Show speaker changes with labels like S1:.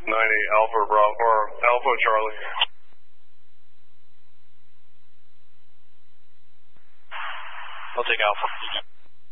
S1: 98 Alpha Bravo, or Alpha Charlie.
S2: I'll take Alpha.